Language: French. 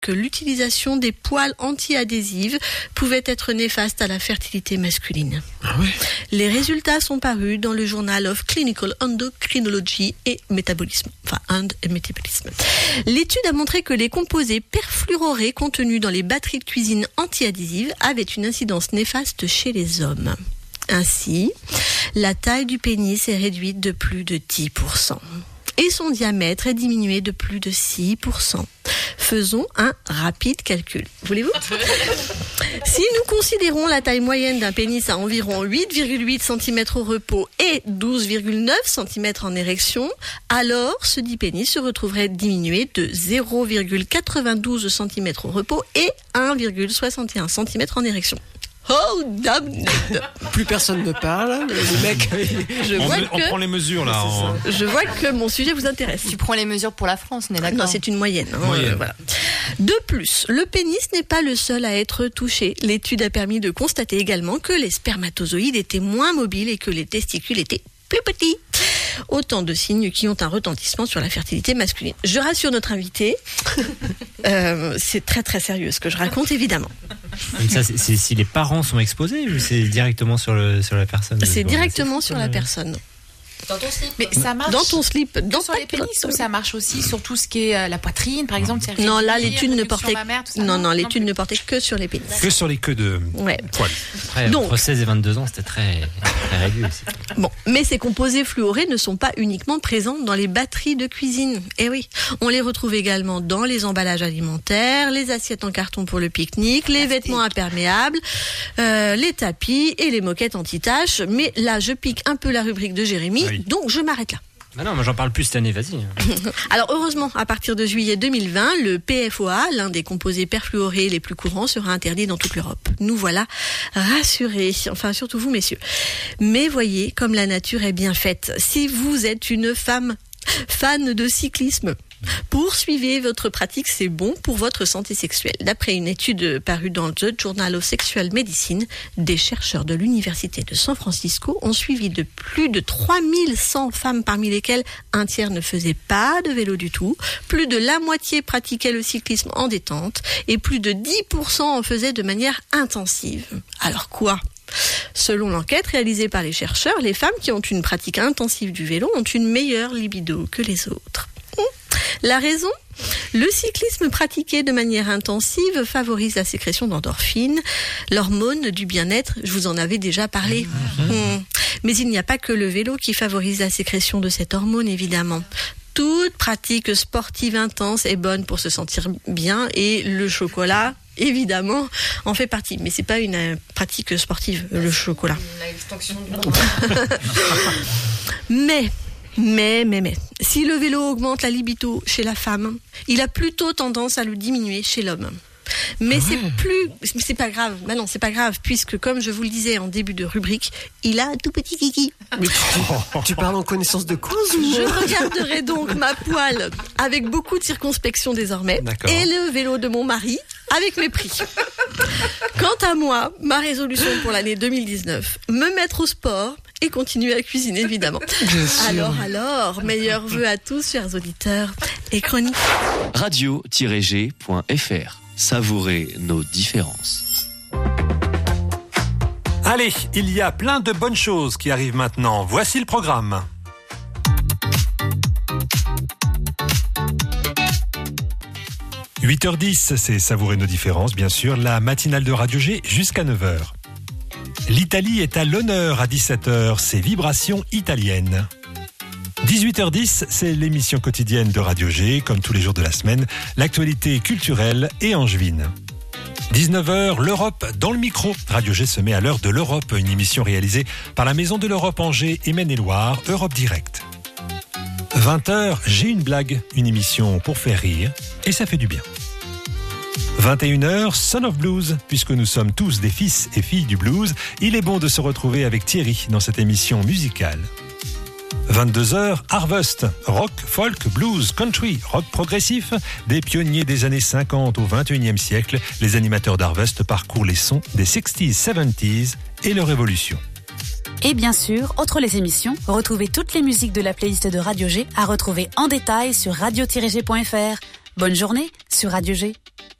que l'utilisation des poils anti-adhésives pouvait être néfaste à la fertilité masculine. Ah ouais. Les résultats sont parus dans le Journal of Clinical Endocrinology et Métabolisme. L'étude a montré que les composés perfluorés contenus dans les batteries de cuisine anti-adhésives avaient une incidence néfaste chez les hommes. Ainsi, la taille du pénis est réduite de plus de 10%. Et son diamètre est diminué de plus de 6%. Faisons un rapide calcul. Voulez-vous ? Si nous considérons la taille moyenne d'un pénis à environ 8,8 cm au repos et 12,9 cm en érection, alors ce dit pénis se retrouverait diminué de 0,92 cm au repos et 1,61 cm en érection. Oh, damn! Plus personne ne parle, le mec. On prend les mesures là. Je vois que mon sujet vous intéresse. Tu prends les mesures pour la France, on est d'accord? Non, c'est une moyenne. Voilà. De plus, le pénis n'est pas le seul à être touché. L'étude a permis de constater également que les spermatozoïdes étaient moins mobiles et que les testicules étaient plus petits. Autant de signes qui ont un retentissement sur la fertilité masculine. Je rassure notre invité, c'est très très sérieux ce que je raconte évidemment. Ça, c'est si les parents sont exposés ou c'est directement sur la personne? C'est directement sur la personne. Dans ton slip. Mais ça marche dans ton slip, sur les pénis ou ça marche aussi sur tout ce qui est la poitrine, par exemple? Non, là l'étude ne portait l'étude ne portait que sur les pénis. Que sur les queues de poils. Après, donc, entre 16 et 22 ans, c'était très régulier aussi. Bon, mais ces composés fluorés ne sont pas uniquement présents dans les batteries de cuisine. Eh oui, on les retrouve également dans les emballages alimentaires, les assiettes en carton pour le pique-nique, les vêtements imperméables, les tapis et les moquettes anti-taches. Mais là, je pique un peu la rubrique de Jérémy. Oui. Donc je m'arrête là. Ah non, moi j'en parle plus cette année, vas-y. Alors heureusement, à partir de juillet 2020, le PFOA, l'un des composés perfluorés les plus courants, sera interdit dans toute l'Europe. Nous voilà rassurés, enfin surtout vous messieurs. Mais voyez comme la nature est bien faite. Si vous êtes une femme fan de cyclisme, poursuivez votre pratique, c'est bon pour votre santé sexuelle. D'après une étude parue dans The Journal of Sexual Medicine, des chercheurs de l'université de San Francisco ont suivi de plus de 3100 femmes, parmi lesquelles un tiers ne faisait pas de vélo du tout, plus de la moitié pratiquait le cyclisme en détente et plus de 10% en faisaient de manière intensive. Alors quoi ? Selon l'enquête réalisée par les chercheurs, les femmes qui ont une pratique intensive du vélo ont une meilleure libido que les autres. La raison ? Le cyclisme pratiqué de manière intensive favorise la sécrétion d'endorphines, l'hormone du bien-être, je vous en avais déjà parlé. Mais il n'y a pas que le vélo qui favorise la sécrétion de cette hormone, évidemment. Toute pratique sportive intense est bonne pour se sentir bien et le chocolat, évidemment, en fait partie. Mais c'est pas une pratique sportive, le chocolat. Mais, si le vélo augmente la libido chez la femme, il a plutôt tendance à le diminuer chez l'homme. Mais c'est pas grave. Bah non, c'est pas grave, puisque comme je vous le disais en début de rubrique, il a un tout petit kiki. Mais tu parles en connaissance de cause ou... Je regarderai donc ma poêle avec beaucoup de circonspection désormais. D'accord. Et le vélo de mon mari avec mépris. Quant à moi, ma résolution pour l'année 2019, me mettre au sport et continuer à cuisiner, évidemment. Alors, meilleurs vœux à tous, chers auditeurs et chroniques. Radio-g.fr. Savourez nos différences. Allez, il y a plein de bonnes choses qui arrivent maintenant. Voici le programme. « 8h10, c'est Savourer nos différences, bien sûr, la matinale de Radio G jusqu'à 9h. L'Italie est à l'honneur à 17h, c'est Vibrations italiennes. 18h10, c'est l'émission quotidienne de Radio G, comme tous les jours de la semaine, l'actualité culturelle et angevine. 19h, l'Europe dans le micro. Radio G se met à l'heure de l'Europe, une émission réalisée par la Maison de l'Europe Angers et Maine-et-Loire, Europe Direct. 20h, J'ai une blague, une émission pour faire rire, et ça fait du bien. 21h, Son of Blues, puisque nous sommes tous des fils et filles du blues, il est bon de se retrouver avec Thierry dans cette émission musicale. 22h, Harvest, rock, folk, blues, country, rock progressif, des pionniers des années 50 au 21e siècle, les animateurs d'Harvest parcourent les sons des 60s, 70s et leur évolution. Et bien sûr, entre les émissions, retrouvez toutes les musiques de la playlist de Radio G à retrouver en détail sur radio-g.fr. Bonne journée sur Radio G.